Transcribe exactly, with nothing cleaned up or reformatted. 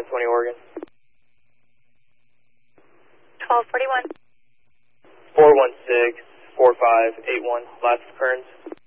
twenty Oregon. twelve forty-one. four one six, four five eight one, last occurrence.